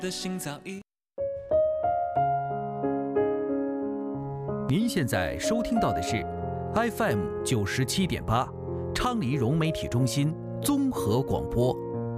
您现在收听到的是 FM 97.8，昌黎融媒体中心综合广播。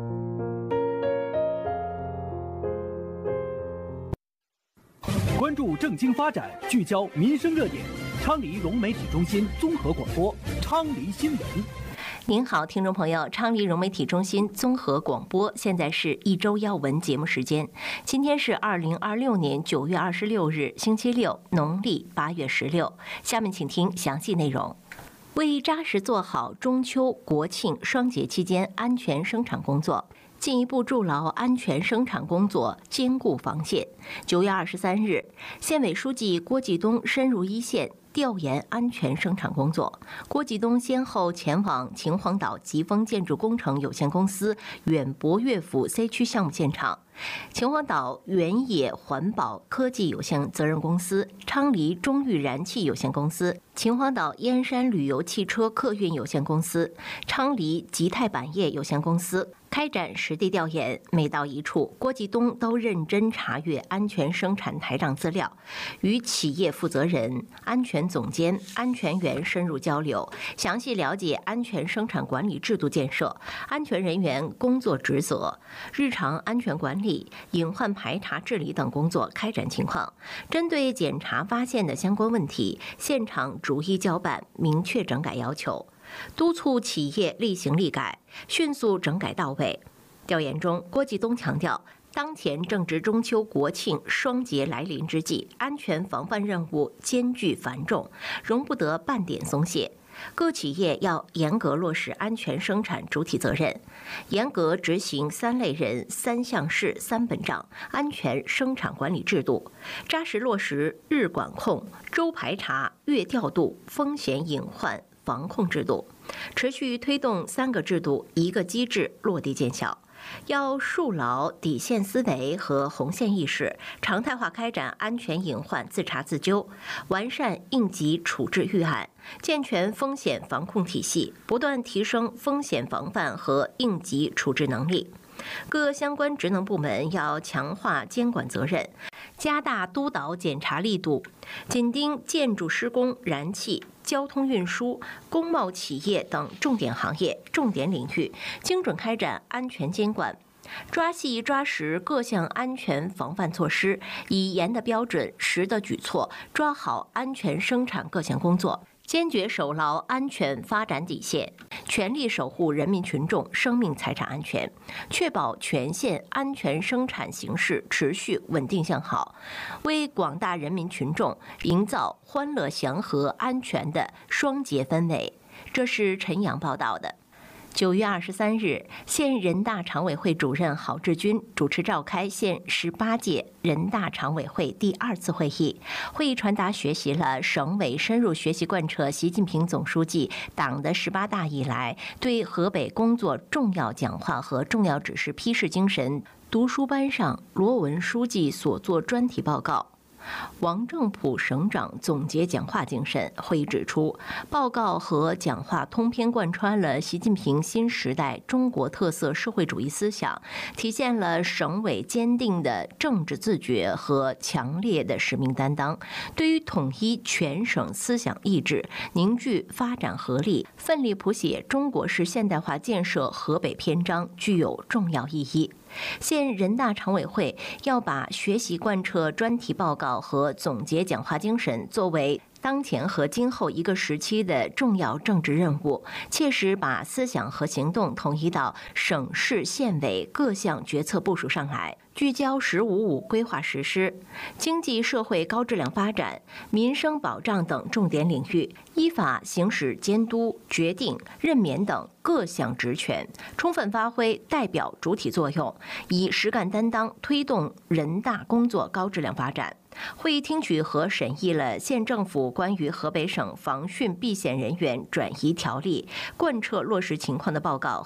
关注政经发展，聚焦民生热点。昌黎融媒体中心综合广播，昌黎新闻。 您好，听众朋友，昌黎融媒体中心综合广播，现在是一周要闻节目时间。今天是2026年9月26日，星期六，农历8月16。下面请听详细内容。为扎实做好中秋、国庆双节期间安全生产工作，进一步筑牢安全生产工作坚固防线。9月23日，县委书记郭继东深入一线调研安全生产工作。郭继东先后前往秦皇岛吉丰建筑工程有限公司远博乐府 C 区项目现场、秦皇岛原野环保科技有限责任公司、昌黎中裕燃气有限公司、秦皇岛燕山旅游汽车客运有限公司、昌黎吉泰板业有限公司开展实地调研。每到一处，郭继东都认真查阅安全生产台账资料，与企业负责人、安全总监、安全员深入交流，详细了解安全生产管理制度建设、安全人员工作职责、日常安全管理、隐患排查治理等工作开展情况。针对检查发现的相关问题，现场逐一交办，明确整改要求，督促企业立行立改，迅速整改到位。调研中，郭继东强调，当前正值中秋国庆双节来临之际，安全防范任务艰巨繁重，容不得半点松懈。各企业要严格落实安全生产主体责任，严格执行3类人、3项事、3本账安全生产管理制度，扎实落实日管控、周排查、月调度风险隐患防控制度，持续推动3个制度1个机制落地见效。要树牢底线思维和红线意识，常态化开展安全隐患自查自纠，完善应急处置预案，健全风险防控体系，不断提升风险防范和应急处置能力。各相关职能部门要强化监管责任，加大督导检查力度，紧盯建筑施工、燃气、交通运输、工贸企业等重点行业、重点领域，精准开展安全监管，抓细抓实各项安全防范措施，以严的标准、实的举措抓好安全生产各项工作，坚决守牢安全发展底线，全力守护人民群众生命财产安全，确保全县安全生产形势持续稳定向好，为广大人民群众营造欢乐祥和安全的双节氛围。这是陈阳报道的。9月23日，县人大常委会主任郝志军主持召开县18届人大常委会第2次会议。会议传达学习了省委深入学习贯彻习近平总书记党的18大以来对河北工作重要讲话和重要指示批示精神读书班上罗文书记所作专题报告。王正普省长总结讲话精神。会议指出，报告和讲话通篇贯穿了习近平新时代中国特色社会主义思想，体现了省委坚定的政治自觉和强烈的使命担当，对于统一全省思想意志、凝聚发展合力、奋力谱写中国式现代化建设河北篇章具有重要意义。县人大常委会要把学习贯彻专题报告和总结讲话精神作为当前和今后一个时期的重要政治任务，切实把思想和行动统一到省市县委各项决策部署上来，聚焦“15+5”规划实施、经济社会高质量发展、民生保障等重点领域，依法行使监督、决定、任免等各项职权，充分发挥代表主体作用，以实干担当推动人大工作高质量发展。会议听取和审议了县政府关于河北省防汛避险人员转移条例贯彻落实情况的报告